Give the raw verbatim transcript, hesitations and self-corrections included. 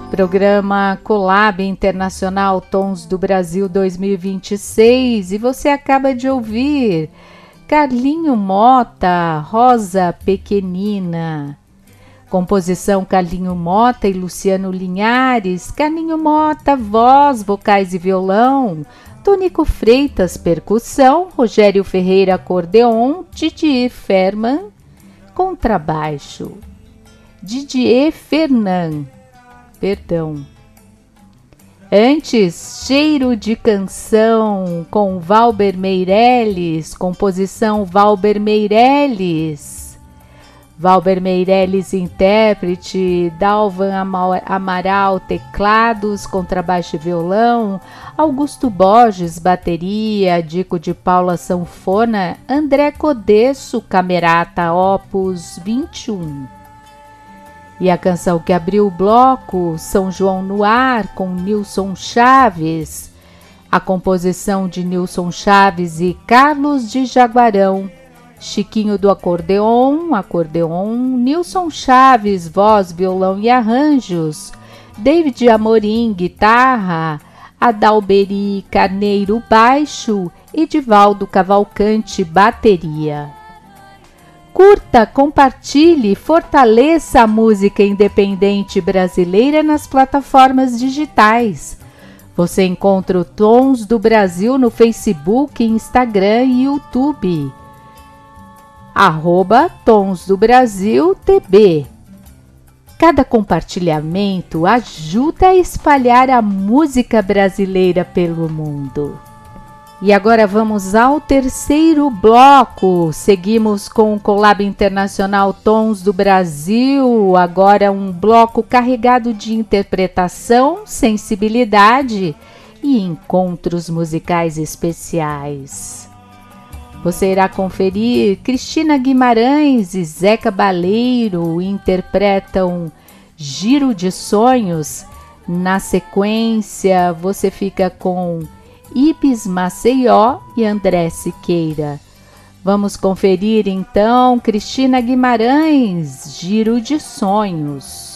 Programa Collab Internacional Tons do Brasil dois mil e vinte e seis, e você acaba de ouvir Carlinho Mota, Rosa Pequenina. Composição Carlinho Mota e Luciano Linhares. Carlinho Mota, voz, vocais e violão. Tônico Freitas, percussão. Rogério Ferreira, acordeon. Didier Ferman, contrabaixo. Didier Fernan, perdão. Antes, Cheiro de Canção, com Valber Meirelles, composição Valber Meirelles. Valber Meirelles, intérprete, Dalvan Amaral, teclados, contrabaixo e violão, Augusto Borges, bateria, Dico de Paula, sanfona, André Codesso, camerata, opus vinte e um. E a canção que abriu o bloco, São João no Ar, com Nilson Chaves, a composição de Nilson Chaves e Carlos de Jaguarão, Chiquinho do acordeon, acordeon, Nilson Chaves, voz, violão e arranjos, David Amorim, guitarra, Adalberi Carneiro, baixo, Edivaldo Cavalcante, bateria. Curta, compartilhe, fortaleça a música independente brasileira nas plataformas digitais. Você encontra o Tons do Brasil no Facebook, Instagram e YouTube. Arroba Tons do Brasil T B. Cada compartilhamento ajuda a espalhar a música brasileira pelo mundo. E agora vamos ao terceiro bloco. Seguimos com o Collab Internacional Tons do Brasil. Agora um bloco carregado de interpretação, sensibilidade e encontros musicais especiais. Você irá conferir Cristina Guimarães e Zeca Baleiro interpretam Giro de Sonhos. Na sequência, você fica com Ibis Maceió e André Siqueira. Vamos conferir então Cristina Guimarães, Giro de Sonhos.